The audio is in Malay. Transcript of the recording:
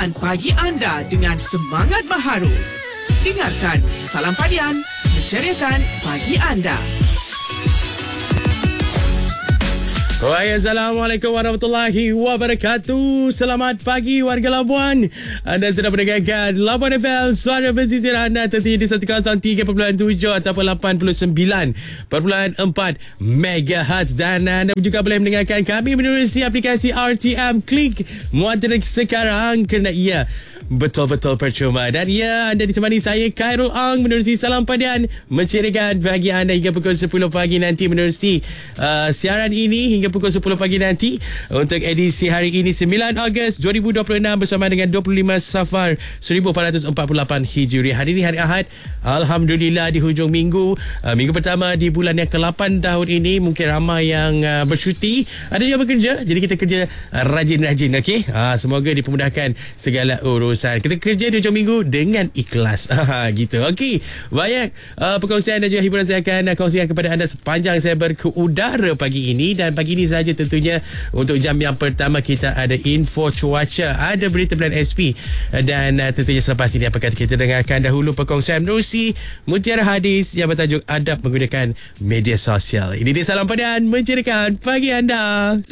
menceriakan pagi anda dengan semangat baharu. Dengarkan Salam Padian, menceriakan pagi anda. Assalamualaikum warahmatullahi wabarakatuh. Selamat pagi warga Labuan. Anda sedang mendengarkan Labuan FM, suara pesisir anda tertib di 103.7 ataupun 89.4 MHz. Dan anda juga boleh mendengarkan kami menerusi aplikasi RTM Klik muat sekarang kerana ia betul-betul percuma. Dan ya, anda ditemani saya Khairul Ang menerusi Salam Padian, menceriakan bagi anda hingga pukul 10 pagi nanti menerusi siaran ini hingga pukul 10 pagi nanti untuk edisi hari ini 9 Ogos 2026 bersama dengan 25 Safar 1448 Hijri. Hari ini hari Ahad. Alhamdulillah di hujung minggu, minggu pertama di bulan yang ke-8 tahun ini. Mungkin ramai yang bercuti, ada yang bekerja, jadi kita kerja rajin-rajin, okey. Semoga dipermudahkan segala urusan. Kita kerja di hujung minggu dengan ikhlas. Gitu. Okey. Banyak perkongsian dan juga hiburan saya akan kongsikan kepada anda sepanjang saya berkeudara pagi ini. Dan pagi ini saja tentunya untuk jam yang pertama kita ada info cuaca, ada berita bulan SP, dan tentunya selepas ini apa kata kita dengarkan dahulu perkongsian menerusi mutiara hadis yang bertajuk adab menggunakan media sosial. Ini dia Salam Padian, menceriakan pagi anda.